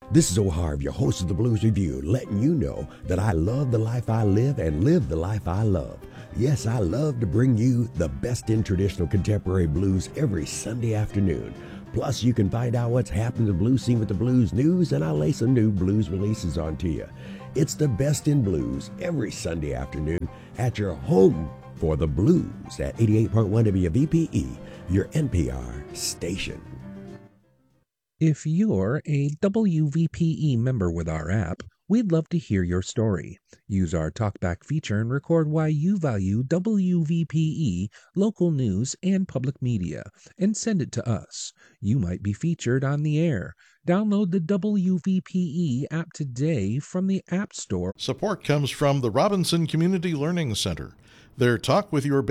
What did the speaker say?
This is O'Harv, your host of the Blues Review, letting you know that I love the life I live and live the life I love. Yes, I love to bring you the best in traditional contemporary blues every Sunday afternoon. Plus, you can find out what's happened to the blues scene with the blues news, and I'll lay some new blues releases onto you. It's the best in blues every Sunday afternoon at your home for the blues at 88.1 WVPE, your NPR station. If you're a WVPE member with our app, we'd love to hear your story. Use our TalkBack feature and record why you value WVPE, local news, and public media, and send it to us. You might be featured on the air. Download the WVPE app today from the App Store. Support comes from the Robinson Community Learning Center. Their Talk with Your